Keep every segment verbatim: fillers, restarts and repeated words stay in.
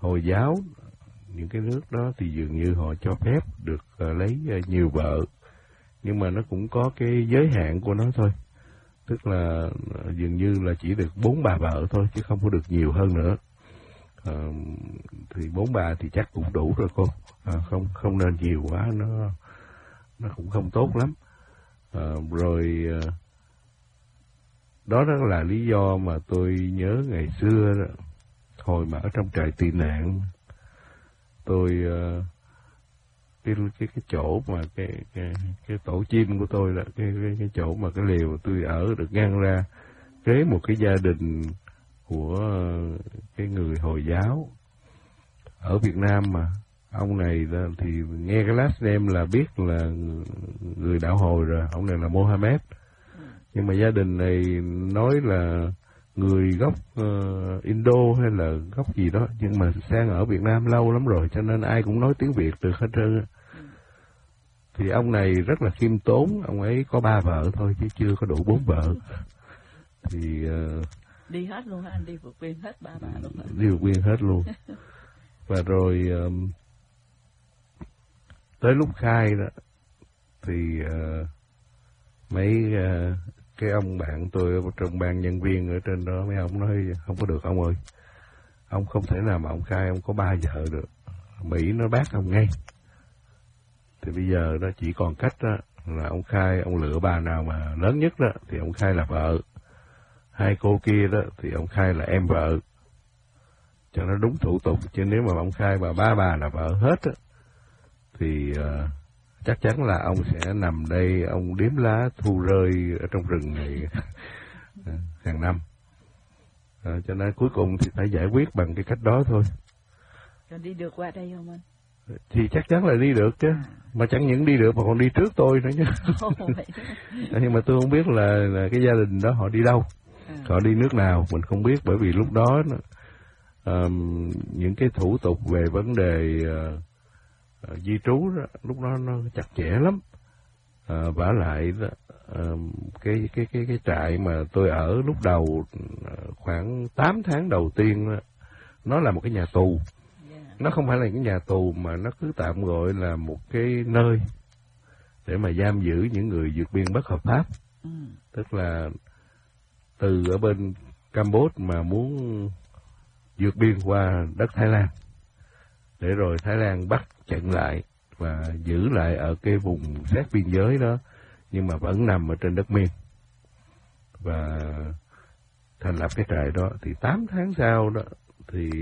Hồi giáo, những cái nước đó thì dường như họ cho phép được uh, lấy uh, nhiều vợ, nhưng mà nó cũng có cái giới hạn của nó thôi. Tức là uh, dường như là chỉ được bốn bà vợ thôi, chứ không có được nhiều hơn nữa. Uh, thì bốn bà thì chắc cũng đủ rồi cô, uh, không không nên nhiều quá, nó nó cũng không tốt lắm. Uh, rồi uh, đó đó là lý do mà tôi nhớ ngày xưa đó, hồi mà ở trong trại tị nạn, tôi uh, cái cái cái chỗ mà cái cái cái tổ chim của tôi là cái cái cái chỗ mà cái liều tôi ở được ngăn ra kế một cái gia đình của uh, cái người Hồi giáo ở Việt Nam. Mà ông này thì nghe cái last name là biết là người đạo Hồi rồi, ông này là Mohammed. Nhưng mà gia đình này nói là người gốc uh, Indo hay là gốc gì đó, nhưng mà sang ở Việt Nam lâu lắm rồi, cho nên ai cũng nói tiếng Việt được hết trơn. Thì ông này rất là khiêm tốn, ông ấy có ba vợ thôi chứ chưa có đủ bốn vợ. Thì uh, đi hết luôn hả anh, đi vượt biên hết ba bà luôn hả? Đi vượt biên hết luôn. Và rồi um, tới lúc khai đó thì uh, mấy uh, cái ông bạn tôi ở trong ban nhân viên ở trên đó, mấy ông nói không có được ông ơi, ông không thể nào mà ông khai ông có ba vợ được, Mỹ nó bác ông ngay. Thì bây giờ nó chỉ còn cách đó là ông khai, ông lựa bà nào mà lớn nhất đó thì ông khai là vợ, hai cô kia đó thì ông khai là em vợ, cho nó đúng thủ tục. Chứ nếu mà ông khai bà ba bà là vợ hết đó, thì uh, chắc chắn là ông sẽ nằm đây, ông điếm lá thu rơi ở trong rừng này hàng năm. À, cho nên cuối cùng thì phải giải quyết bằng cái cách đó thôi. Rồi đi được qua đây không anh? Thì chắc chắn là đi được chứ, à. Mà chẳng những đi được mà còn đi trước tôi nữa chứ. À, nhưng mà tôi không biết là, là cái gia đình đó họ đi đâu, à. Họ đi nước nào mình không biết, bởi vì lúc đó um, những cái thủ tục về vấn đề uh, Uh, di trú đó, lúc đó nó chặt chẽ lắm. Uh, vả lại đó, uh, cái cái cái cái trại mà tôi ở lúc đầu uh, khoảng tám tháng đầu tiên đó, nó là một cái nhà tù. Yeah. Nó không phải là cái nhà tù mà nó cứ tạm gọi là một cái nơi để mà giam giữ những người vượt biên bất hợp pháp. Mm. Tức là từ ở bên Campuchia mà muốn vượt biên qua đất Thái Lan, để rồi Thái Lan bắt chặn lại và giữ lại ở cái vùng sát biên giới đó, nhưng mà vẫn nằm ở trên đất Miên, và thành lập cái trại đó. Thì tám tháng sau đó thì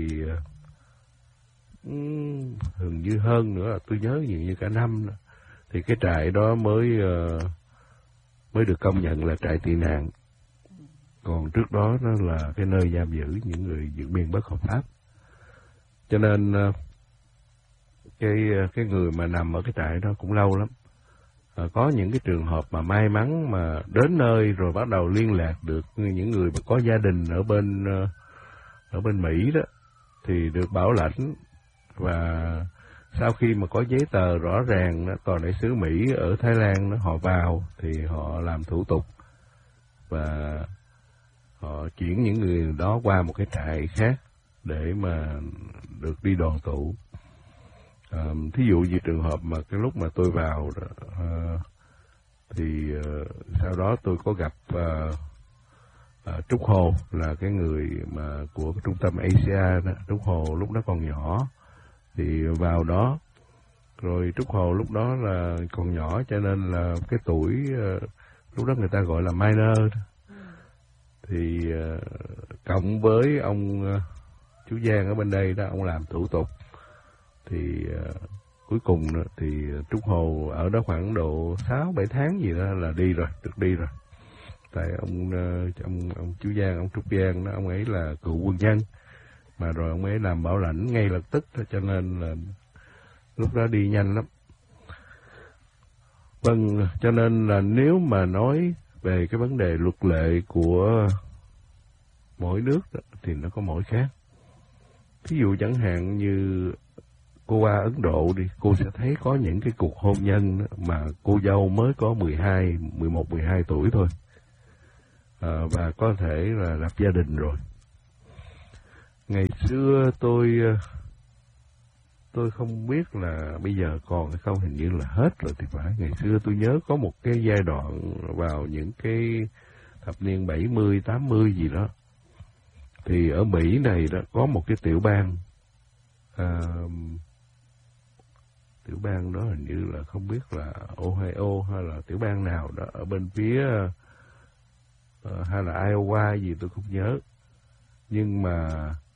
um, hình như hơn nữa, tôi nhớ như, như cả năm đó, thì cái trại đó mới uh, mới được công nhận là trại tị nạn. Còn trước đó nó là cái nơi giam giữ những người vượt biên bất hợp pháp. Cho nên uh, cái cái người mà nằm ở cái trại đó cũng lâu lắm. À, có những cái trường hợp mà may mắn mà đến nơi rồi bắt đầu liên lạc được những người mà có gia đình ở bên ở bên Mỹ đó, thì được bảo lãnh, và sau khi mà có giấy tờ rõ ràng đó, tòa đại sứ Mỹ ở Thái Lan đó, họ vào thì họ làm thủ tục và họ chuyển những người đó qua một cái trại khác để mà được đi đoàn tụ. À, thí dụ như trường hợp mà cái lúc mà tôi vào à, thì à, sau đó tôi có gặp à, à, Trúc Hồ, là cái người mà của cái trung tâm a xê a đó. Trúc Hồ lúc đó còn nhỏ thì vào đó, rồi Trúc Hồ lúc đó là còn nhỏ cho nên là cái tuổi à, lúc đó người ta gọi là minor, thì à, cộng với ông à, chú Giang ở bên đây đó, ông làm thủ tục. Thì uh, cuối cùng uh, thì Trúc Hồ ở đó khoảng độ sáu bảy tháng gì đó là đi rồi, được đi rồi. Tại ông uh, ông ông chú Giang, ông Trúc Giang đó, ông ấy là cựu quân nhân, mà rồi ông ấy làm bảo lãnh ngay lập tức đó, cho nên là lúc đó đi nhanh lắm. Vâng, cho nên là nếu mà nói về cái vấn đề luật lệ của mỗi nước đó, thì nó có mỗi khác. Ví dụ chẳng hạn như cô qua Ấn Độ đi, cô sẽ thấy có những cái cuộc hôn nhân đó, mà cô dâu mới có mười hai, mười một, mười hai tuổi thôi, à, và có thể là lập gia đình rồi. Ngày xưa tôi tôi không biết là bây giờ còn hay không, hình như là hết rồi thì phải. Ngày xưa tôi nhớ có một cái giai đoạn vào những cái thập niên bảy mươi, tám mươi gì đó, thì ở Mỹ này đó có một cái tiểu bang, à, tiểu bang đó hình như là không biết là Ohio hay là tiểu bang nào đó ở bên phía uh, hay là Iowa gì tôi không nhớ, nhưng mà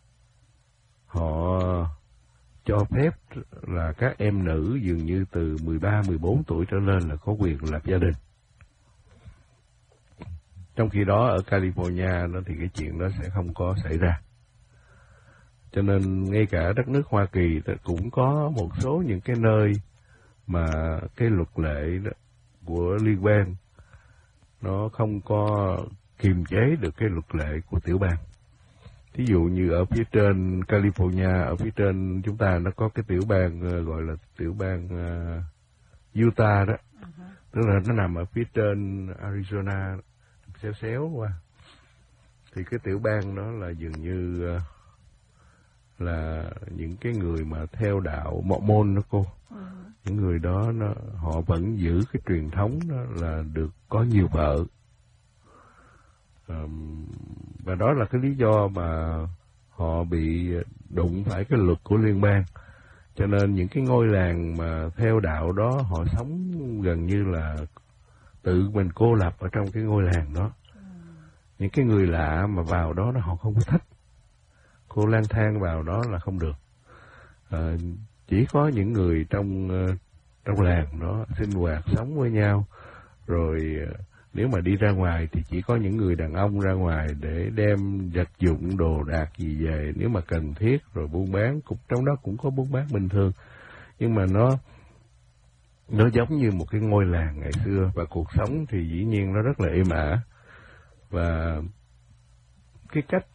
họ cho phép là các em nữ dường như từ mười ba, mười bốn tuổi trở lên là có quyền lập gia đình. Trong khi đó ở California đó thì cái chuyện đó sẽ không có xảy ra. Cho nên ngay cả đất nước Hoa Kỳ cũng có một số những cái nơi mà cái luật lệ đó của liên bang nó không có kiềm chế được cái luật lệ của tiểu bang. Thí dụ như ở phía trên California, ở phía trên chúng ta nó có cái tiểu bang uh, gọi là tiểu bang uh, Utah đó, uh-huh. Tức là nó nằm ở phía trên Arizona, xéo xéo qua. Thì cái tiểu bang đó là dường như uh, là những cái người mà theo đạo Mormon đó cô, uh-huh. Những người đó nó, họ vẫn giữ cái truyền thống đó là được có nhiều vợ. Um, và đó là cái lý do mà họ bị đụng phải cái luật của liên bang. Cho nên những cái ngôi làng mà theo đạo đó họ sống gần như là tự mình cô lập ở trong cái ngôi làng đó. Những cái người lạ mà vào đó nó họ không có thích. Cô lang thang vào đó là không được. À, chỉ có những người trong trong làng đó sinh hoạt sống với nhau. Rồi nếu mà đi ra ngoài thì chỉ có những người đàn ông ra ngoài để đem vật dụng đồ đạc gì về nếu mà cần thiết, rồi buôn bán, cũng trong đó cũng có buôn bán bình thường. Nhưng mà nó nó giống như một cái ngôi làng ngày xưa, và cuộc sống thì dĩ nhiên nó rất là êm ả. Và cái cách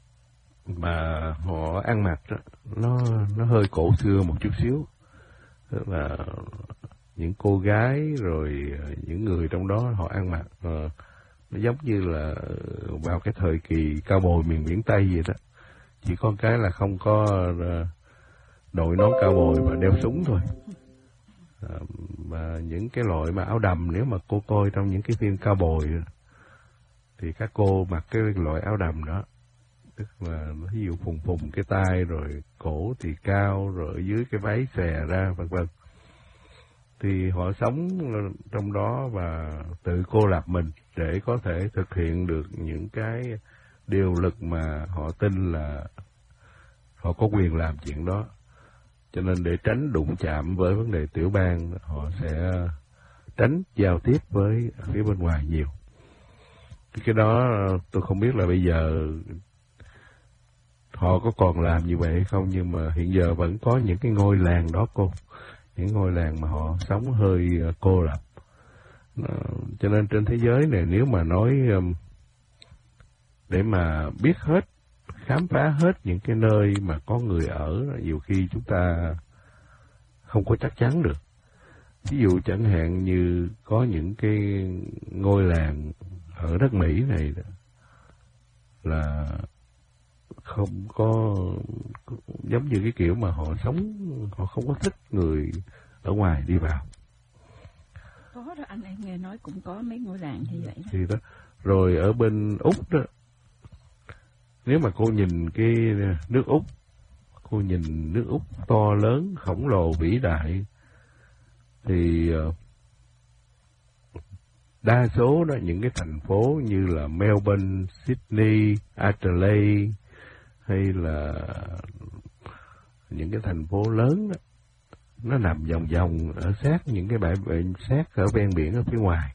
mà họ ăn mặc đó, nó nó hơi cổ xưa một chút xíu. Tức là những cô gái rồi những người trong đó họ ăn mặc uh, nó giống như là vào cái thời kỳ cao bồi miền biển Tây vậy đó. Chỉ có cái là không có uh, đội nón cao bồi và đeo súng thôi. Uh, và những cái loại mà áo đầm, nếu mà cô coi trong những cái phim cao bồi thì các cô mặc cái loại áo đầm đó, tức là ví dụ phùng phùng cái tay, rồi cổ thì cao, rồi ở dưới cái váy xòe ra, vân vân. Thì họ sống trong đó và tự cô lập mình để có thể thực hiện được những cái điều luật mà họ tin là họ có quyền làm chuyện đó. Cho nên để tránh đụng chạm với vấn đề tiểu bang, họ sẽ tránh giao tiếp với phía bên ngoài nhiều. Cái đó tôi không biết là bây giờ họ có còn làm như vậy hay không, nhưng mà hiện giờ vẫn có những cái ngôi làng đó cô. Những ngôi làng mà họ sống hơi cô lập. Cho nên trên thế giới này nếu mà nói để mà biết hết, khám phá hết những cái nơi mà có người ở, nhiều khi chúng ta không có chắc chắn được. Ví dụ chẳng hạn như có những cái ngôi làng ở đất Mỹ này là không có, giống như cái kiểu mà họ sống, họ không có thích người ở ngoài đi vào. Có đó, anh em nghe nói cũng có mấy ngôi làng như vậy đó. Thì đó. Rồi ở bên Úc đó, nếu mà cô nhìn cái nước Úc, cô nhìn nước Úc to lớn, khổng lồ, vĩ đại, thì đa số đó những cái thành phố như là Melbourne, Sydney, Adelaide hay là những cái thành phố lớn đó, nó nằm vòng vòng ở sát những cái bãi biển, sát ở ven biển ở phía ngoài.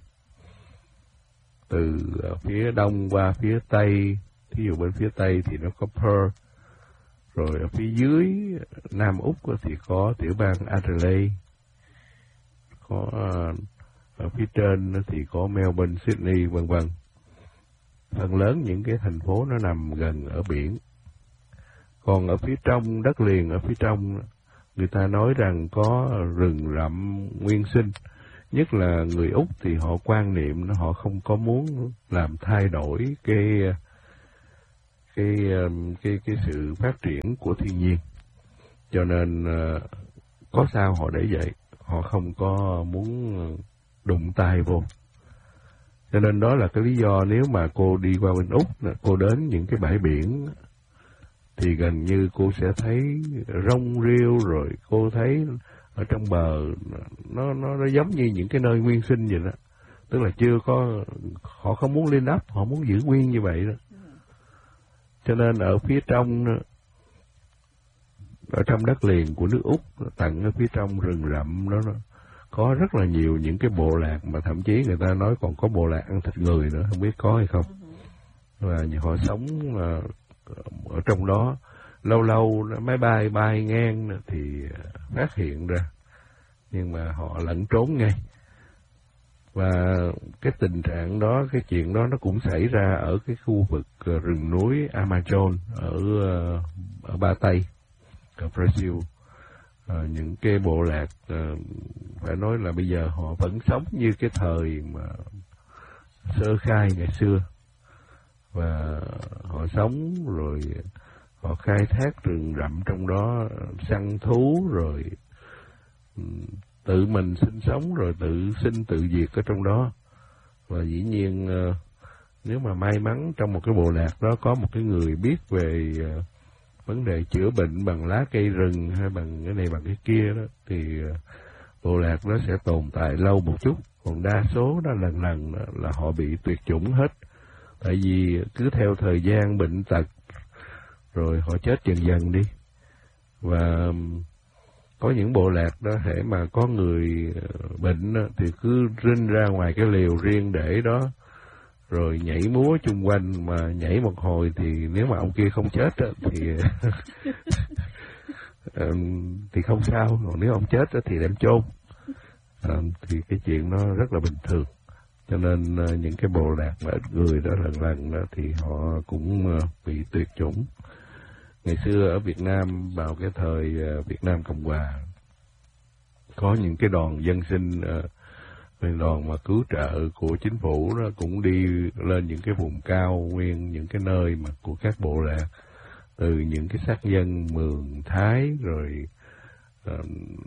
Từ phía đông qua phía tây, thí dụ bên phía tây thì nó có Perth, rồi ở phía dưới Nam Úc thì có tiểu bang Adelaide, có ở phía trên thì có Melbourne, Sydney, vân vân. Phần lớn những cái thành phố nó nằm gần ở biển. Còn ở phía trong, đất liền ở phía trong, người ta nói rằng có rừng rậm nguyên sinh. Nhất là người Úc thì họ quan niệm, họ không có muốn làm thay đổi cái cái cái cái, cái sự phát triển của thiên nhiên. cho nên uh, có sao họ để vậy, họ không có muốn đụng tay vô. Cho nên đó là cái lý do nếu mà cô đi qua bên Úc, cô đến những cái bãi biển thì gần như cô sẽ thấy rong rêu, rồi cô thấy ở trong bờ nó nó nó giống như những cái nơi nguyên sinh vậy đó, tức là chưa có, họ không muốn lên ấp, họ muốn giữ nguyên như vậy đó. Cho nên ở phía trong, ở trong đất liền của nước Úc, tận ở phía trong rừng rậm đó, nó có rất là nhiều những cái bộ lạc mà thậm chí người ta nói còn có bộ lạc ăn thịt người nữa, không biết có hay không. Và họ sống ở trong đó, lâu lâu máy bay bay ngang thì phát hiện ra, nhưng mà họ lẩn trốn ngay. Và cái tình trạng đó, cái chuyện đó nó cũng xảy ra ở cái khu vực rừng núi Amazon ở ở Ba Tây, ở Brazil. À, những cái bộ lạc à, phải nói là bây giờ họ vẫn sống như cái thời mà sơ khai ngày xưa, và họ sống rồi họ khai thác rừng rậm trong đó, săn thú, rồi tự mình sinh sống, rồi tự sinh tự diệt ở trong đó. Và dĩ nhiên nếu mà may mắn trong một cái bộ lạc đó có một cái người biết về vấn đề chữa bệnh bằng lá cây rừng hay bằng cái này bằng cái kia đó, thì bộ lạc nó sẽ tồn tại lâu một chút. Còn đa số đó lần lần đó là họ bị tuyệt chủng hết, tại vì cứ theo thời gian bệnh tật rồi họ chết dần dần đi. Và có những bộ lạc đó hệ mà có người bệnh đó, thì cứ rinh ra ngoài cái lều riêng để đó, rồi nhảy múa chung quanh, mà nhảy một hồi thì nếu mà ông kia không chết đó, thì thì không sao, còn nếu ông chết đó, thì đem chôn. À, thì cái chuyện nó rất là bình thường. Cho nên những cái bộ lạc mà ít người đó lần lần đó thì họ cũng bị tuyệt chủng. Ngày xưa ở Việt Nam, vào cái thời Việt Nam Cộng Hòa, có những cái đoàn dân sinh, đoàn mà cứu trợ của chính phủ đó cũng đi lên những cái vùng cao nguyên, những cái nơi mà của các bộ lạc, từ những cái sắc dân Mường, Thái, rồi uh,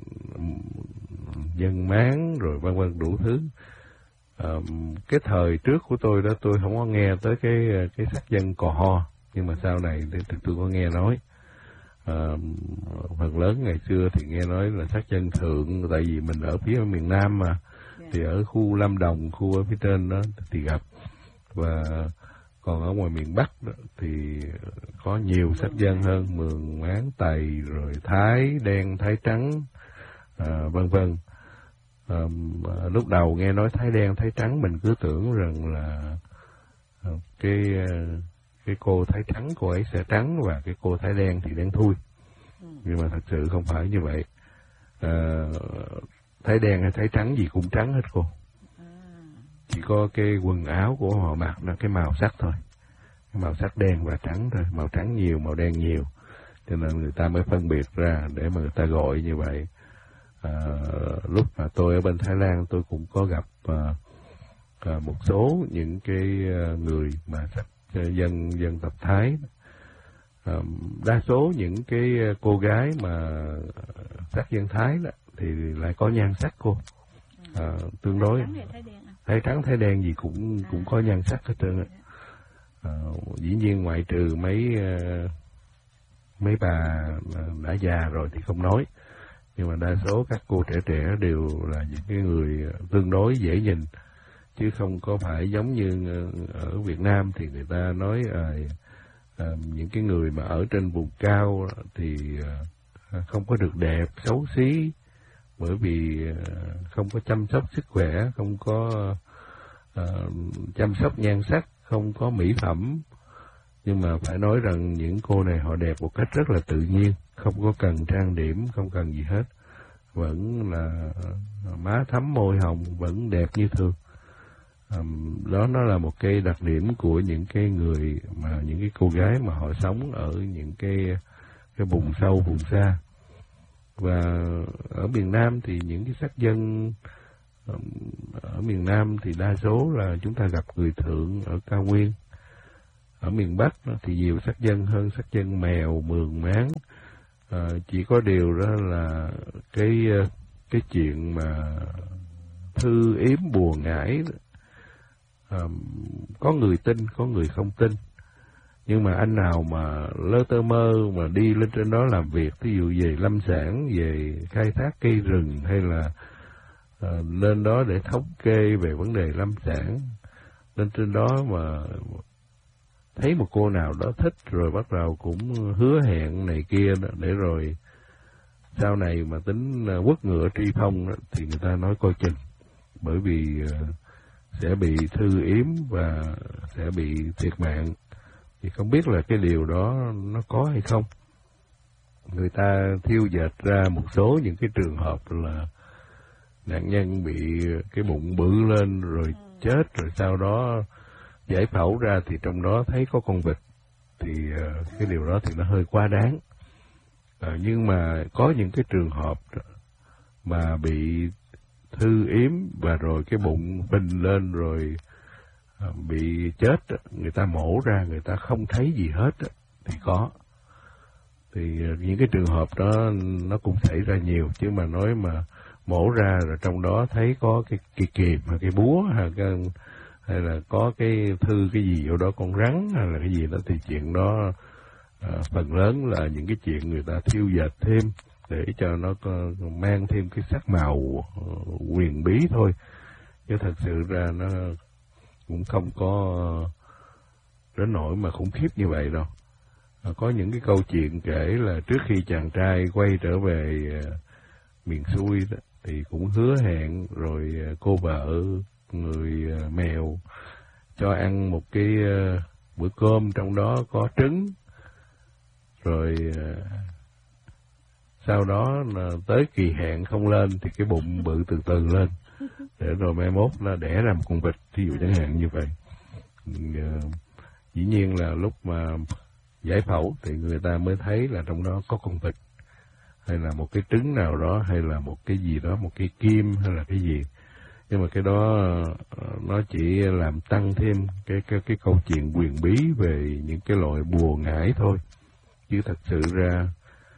dân Mán, rồi vân vân đủ thứ. Uh, cái thời trước của tôi đó, tôi không có nghe tới cái cái sắc dân Cò Ho, nhưng mà sau này thì tôi có nghe nói. Uh, phần lớn ngày xưa thì nghe nói là sắc dân Thượng, tại vì mình ở phía miền Nam mà, thì ở khu Lâm Đồng, khu ở phía trên đó thì gặp. Và còn ở ngoài miền Bắc đó, thì có nhiều sắc dân hơn, Mường, Mán, Tày, rồi Thái, Đen, Thái Trắng, à, vân vân. À, lúc đầu nghe nói Thái Đen, Thái Trắng, mình cứ tưởng rằng là à, cái cái cô Thái Trắng, cô ấy sẽ trắng, và cái cô Thái Đen thì đen thui. Nhưng mà thật sự không phải như vậy. À, Thái Đen hay Thái Trắng gì cũng trắng hết cô. Chỉ có cái quần áo của họ mặc là cái màu sắc thôi, cái màu sắc đen và trắng thôi, màu trắng nhiều, màu đen nhiều, cho nên người ta mới phân biệt ra để mà người ta gọi như vậy. À, lúc mà tôi ở bên Thái Lan, tôi cũng có gặp à, à, một số những cái người mà sắc dân dân tộc Thái. À, đa số những cái cô gái mà sắc dân Thái đó thì lại có nhan sắc cô, à, tương đối. Thái trắng, thái đen gì cũng cũng có nhan sắc hết trơn. À, dĩ nhiên ngoại trừ mấy mấy bà đã già rồi thì không nói, nhưng mà đa số các cô trẻ trẻ đều là những cái người tương đối dễ nhìn, chứ không có phải giống như ở Việt Nam thì người ta nói à, à, những cái người mà ở trên vùng cao thì à, không có được đẹp, xấu xí, bởi vì không có chăm sóc sức khỏe, không có uh, chăm sóc nhan sắc, không có mỹ phẩm. Nhưng mà phải nói rằng những cô này họ đẹp một cách rất là tự nhiên, không có cần trang điểm, không cần gì hết, vẫn là má thắm môi hồng, vẫn đẹp như thường. Um, đó nó là một cái đặc điểm của những cái người mà những cái cô gái mà họ sống ở những cái cái vùng sâu, vùng xa. Và ở miền Nam thì những cái sắc dân ở miền Nam thì đa số là chúng ta gặp người Thượng ở cao nguyên. Ở miền Bắc thì nhiều sắc dân hơn sắc dân Mèo, Mường, Mán, À, chỉ có điều đó là cái cái chuyện mà thư yếm bùa ngải, à, có người tin, có người không tin. Nhưng mà anh nào mà lơ tơ mơ mà đi lên trên đó làm việc, ví dụ về lâm sản, về khai thác cây rừng, hay là à, lên đó để thống kê về vấn đề lâm sản, lên trên đó mà thấy một cô nào đó thích rồi bắt đầu cũng hứa hẹn này kia đó, để rồi sau này mà tính quất ngựa tri phong đó, thì người ta nói coi chừng, bởi vì uh, sẽ bị thư yếm và sẽ bị thiệt mạng. Thì không biết là cái điều đó nó có hay không. Người ta thiêu dệt ra một số những cái trường hợp là nạn nhân bị cái bụng bự lên rồi chết, rồi sau đó giải phẫu ra thì trong đó thấy có con vịt, thì uh, cái điều đó thì nó hơi quá đáng. Uh, nhưng mà có những cái trường hợp mà bị thư yếm và rồi cái bụng phình lên rồi uh, bị chết, người ta mổ ra người ta không thấy gì hết thì có. Thì uh, những cái trường hợp đó nó cũng xảy ra nhiều, chứ mà nói mà mổ ra rồi trong đó thấy có cái cái kìm hay cái búa hay cái hay là có cái thư cái gì ở đó, con rắn hay là cái gì đó, thì chuyện đó à, phần lớn là những cái chuyện người ta thiêu dệt thêm để cho nó có, mang thêm cái sắc màu uh, quyền bí thôi, chứ thật sự ra nó cũng không có đến nỗi mà khủng khiếp như vậy đâu. À, có những cái câu chuyện kể là trước khi chàng trai quay trở về uh, miền xuôi đó, thì cũng hứa hẹn rồi uh, cô vợ người uh, mèo cho ăn một cái uh, bữa cơm trong đó có trứng, rồi uh, sau đó là tới kỳ hẹn không lên thì cái bụng bự từ từ lên, để rồi mai mốt nó đẻ ra một con vịt, ví dụ chẳng hạn như vậy. Uh, dĩ nhiên là lúc mà giải phẫu thì người ta mới thấy là trong đó có con vịt, hay là một cái trứng nào đó, hay là một cái gì đó, một cái kim hay là cái gì. Nhưng mà cái đó nó chỉ làm tăng thêm cái cái cái câu chuyện quyền bí về những cái loại bùa ngải thôi. Chứ thật sự ra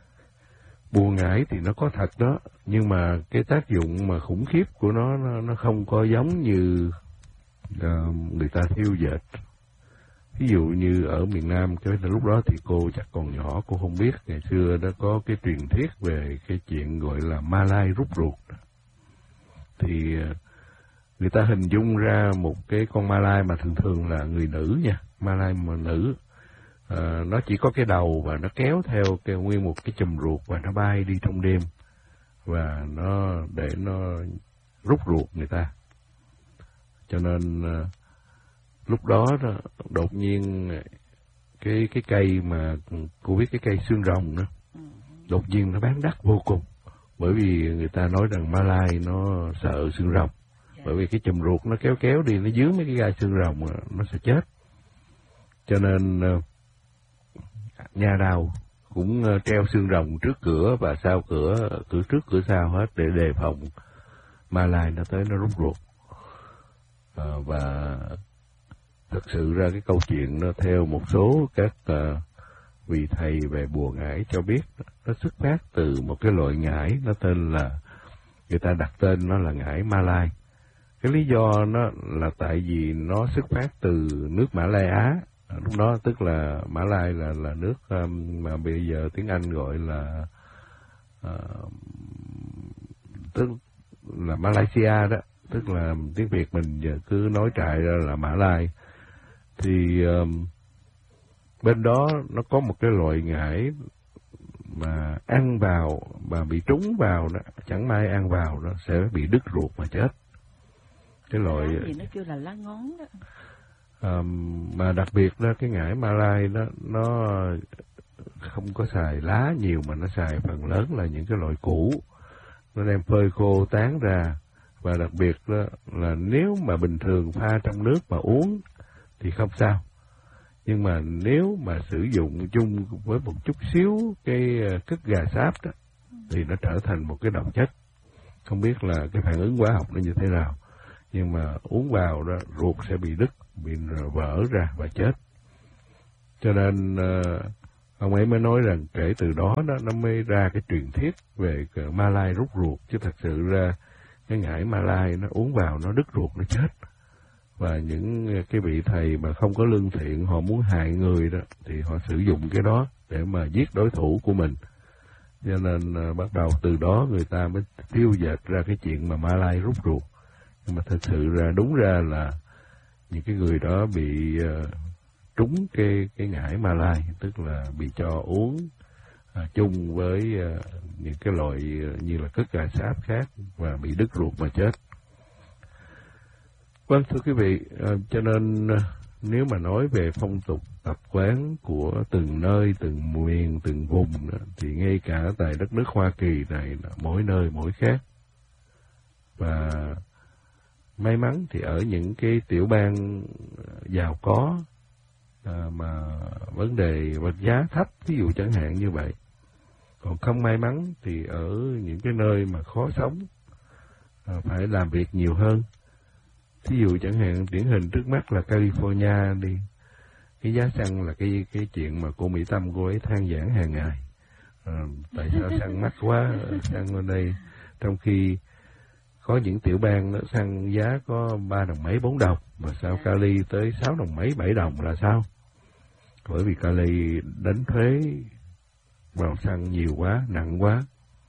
bùa ngải thì nó có thật đó, nhưng mà cái tác dụng mà khủng khiếp của nó nó, nó không có giống như uh, người ta thiêu dệt. Ví dụ như ở miền Nam, cái lúc đó thì cô chắc còn nhỏ, cô không biết. Ngày xưa đã có cái truyền thuyết về cái chuyện gọi là ma lai rút ruột. Thì người ta hình dung ra một cái con ma lai mà thường thường là người nữ nha, ma lai mà nữ. À, nó chỉ có cái đầu và nó kéo theo cái nguyên một cái chùm ruột và nó bay đi trong đêm, và nó để nó rút ruột người ta. Cho nên lúc đó, đó đột nhiên cái cái cây mà cô biết cái cây xương rồng đó, đột nhiên nó bán đắt vô cùng, bởi vì người ta nói rằng ma lai nó sợ xương rồng, bởi vì cái chùm ruột nó kéo kéo đi, nó dướng mấy cái gai xương rồng nó sẽ chết. Cho nên nhà nào cũng treo xương rồng trước cửa và sau cửa, cửa trước cửa sau hết, để đề phòng ma lai nó tới nó rút ruột. À, và thật sự ra cái câu chuyện nó theo một số các uh, vị thầy về bùa ngải cho biết, nó xuất phát từ một cái loại ngải, nó tên là, người ta đặt tên nó là ngải Ma Lai. Cái lý do nó là tại vì nó xuất phát từ nước Mã Lai Á. Lúc đó tức là Mã Lai là là nước um, mà bây giờ tiếng Anh gọi là uh, tức là Malaysia đó, tức là tiếng Việt mình giờ cứ nói trại ra là Mã Lai. Thì um, bên đó nó có một cái loại ngải mà ăn vào, mà bị trúng vào đó, chẳng may ăn vào nó sẽ bị đứt ruột mà chết. Cái loại gì nó kêu là lá ngón đó. Um, mà đặc biệt đó, cái ngải Malai đó nó không có xài lá nhiều, mà nó xài phần lớn là những cái loại củ, nó đem phơi khô tán ra. Và đặc biệt đó là nếu mà bình thường pha trong nước mà uống thì không sao, nhưng mà nếu mà sử dụng chung với một chút xíu cái cứt gà sáp đó thì nó trở thành một cái độc chất. Không biết là cái phản ứng hóa học nó như thế nào, nhưng mà uống vào đó ruột sẽ bị đứt, bị vỡ ra và chết. Cho nên uh, Ông ấy mới nói rằng kể từ đó, đó nó mới ra cái truyền thuyết về Malai rút ruột, chứ thật sự ra cái ngải Malai nó uống vào nó đứt ruột nó chết. Và những cái vị thầy mà không có lương thiện, họ muốn hại người đó thì họ sử dụng cái đó để mà giết đối thủ của mình. Cho nên uh, bắt đầu từ đó người ta mới tiêu dệt ra cái chuyện mà Malai rút ruột. Nhưng mà thật sự ra đúng ra là những cái người đó bị uh, trúng cái cái ngải Malai, tức là bị cho uống uh, chung với uh, những cái loại uh, như là cất gà sáp khác và bị đứt ruột mà chết. Vâng, thưa quý vị, uh, cho nên uh, nếu mà nói về phong tục tập quán của từng nơi, từng miền, từng vùng đó, thì ngay cả tại đất nước Hoa Kỳ này là mỗi nơi mỗi khác. Và may mắn thì ở những cái tiểu bang giàu có à, mà vấn đề vật giá thấp, ví dụ chẳng hạn như vậy. Còn không may mắn thì ở những cái nơi mà khó sống, à, phải làm việc nhiều hơn. Ví dụ chẳng hạn điển hình trước mắt là California đi, cái giá xăng là cái cái chuyện mà cô Mỹ Tâm cô ấy than vãn hàng ngày. À, tại sao xăng mắc quá, xăng ở đây, trong khi có những tiểu bang nó xăng giá có ba đồng mấy bốn đồng, mà sao Cali tới sáu đồng mấy bảy đồng là sao? Bởi vì Cali đánh thuế vào xăng nhiều quá, nặng quá.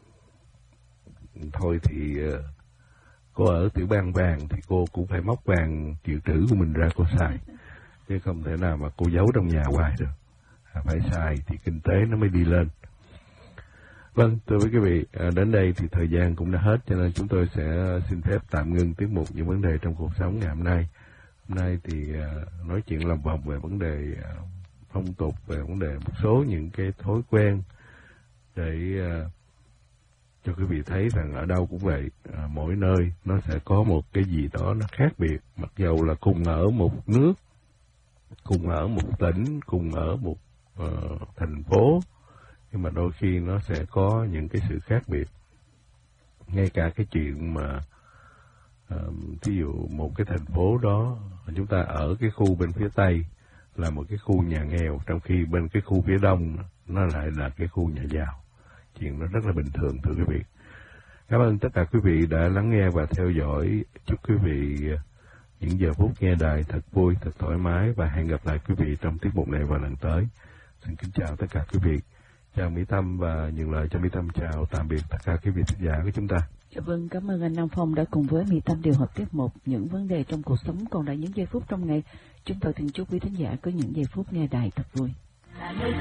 Thôi thì cô ở tiểu bang vàng thì cô cũng phải móc vàng dự trữ của mình ra cô xài, chứ không thể nào mà cô giấu trong nhà hoài được. À, phải xài thì kinh tế nó mới đi lên. Vâng, thưa quý vị, à, đến đây thì thời gian cũng đã hết, cho nên chúng tôi sẽ xin phép tạm ngưng tiết mục những vấn đề trong cuộc sống ngày hôm nay. Hôm nay thì à, nói chuyện lòng vòng về vấn đề à, phong tục, về vấn đề một số những cái thói quen để à, cho quý vị thấy rằng ở đâu cũng vậy, à, mỗi nơi nó sẽ có một cái gì đó nó khác biệt, mặc dầu là cùng ở một nước, cùng ở một tỉnh, cùng ở một uh, thành phố, nhưng mà đôi khi nó sẽ có những cái sự khác biệt. Ngay cả cái chuyện mà uh, ví dụ một cái thành phố đó, chúng ta ở cái khu bên phía Tây là một cái khu nhà nghèo, trong khi bên cái khu phía Đông nó lại là cái khu nhà giàu. Chuyện đó rất là bình thường, thưa quý vị. Cảm ơn tất cả quý vị đã lắng nghe và theo dõi. Chúc quý vị những giờ phút nghe đài thật vui, thật thoải mái, và hẹn gặp lại quý vị trong tiết mục này vào lần tới. Xin kính chào tất cả quý vị. Chào Mỹ Tâm và nhường lời cho Mỹ Tâm chào tạm biệt tất cả quý vị thính giả của chúng ta. Dạ vâng, cảm ơn anh Nam Phong đã cùng với Mỹ Tâm điều hợp tiết mục những vấn đề trong cuộc sống. Còn lại những giây phút trong ngày, chúng tôi xin chúc quý thính giả có những giây phút nghe đài thật vui.